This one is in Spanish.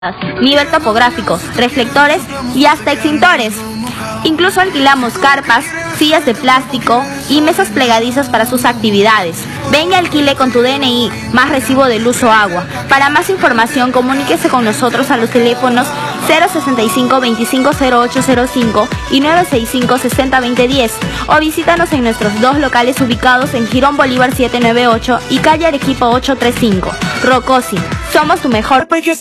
nivel topográfico, reflectores y hasta extintores. Incluso alquilamos carpas, sillas de plástico y mesas plegadizas para sus actividades. Ven y alquile con tu DNI más recibo de luz o agua. Para más información, comuníquese con nosotros a los teléfonos 065-250805 y 965-60-2010 o visítanos en nuestros dos locales ubicados en Girón Bolívar 798 y calle Arequipa 835. Rocosi, somos tu mejor